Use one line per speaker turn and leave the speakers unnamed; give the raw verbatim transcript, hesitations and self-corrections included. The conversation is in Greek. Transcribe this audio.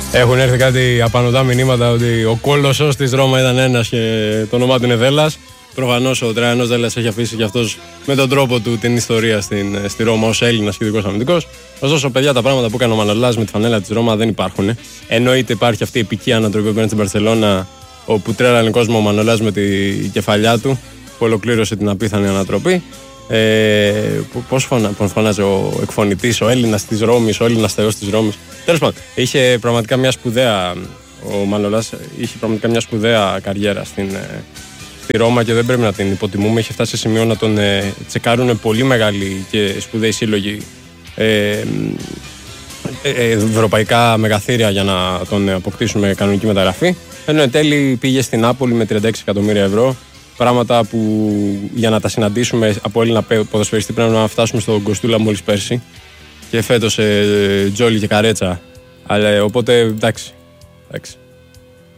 Έχουν έρθει κάτι απανωτά μηνύματα ότι ο κόλοσσος της Ρώμα ήταν ένας και το όνομά του είναι Δέλλας. Προφανώς ο Τραϊανός Δέλλας έχει αφήσει και αυτός με τον τρόπο του την ιστορία στην, στη Ρώμα ως Έλληνας και ειδικός αμυντικός. Ωστόσο, παιδιά, τα πράγματα που έκανε ο Μανολάς με τη φανέλα της Ρώμα δεν υπάρχουν. Εννοείται υπάρχει αυτή η επική ανατροπή που έκανε στην Μπαρσελόνα, όπου τρέλανε κόσμο ο Μανολάς με τη κεφαλιά του, που ολοκλήρωσε την απίθανη ανατροπή. Ε, Πώς φωνα, φωνάζει ο εκφωνητής, ο Έλληνας της Ρώμης, ο Έλληνας θεός της Ρώμης. Τέλος πάντων, είχε πραγματικά μια σπουδαία, ο Μανολάς είχε πραγματικά μια σπουδαία καριέρα στην, στη Ρώμα και δεν πρέπει να την υποτιμούμε. Είχε φτάσει σε σημείο να τον ε, τσεκάρουν πολύ μεγάλοι και σπουδαίοι σύλλογοι ε, ε, ε, ευρωπαϊκά μεγαθύρια για να τον αποκτήσουν με κανονική μεταγραφή. Ενώ εν τέλει πήγε στην Νάπολη με τριάντα έξι εκατομμύρια ευρώ. Πράγματα που για να τα συναντήσουμε από Έλληνα ποδοσφαιριστή πρέπει να φτάσουμε στον Κοστούλα μόλις πέρσι. Και φέτος ε, Τζόλι και Καρέτσα. Αλλά, οπότε εντάξει. εντάξει.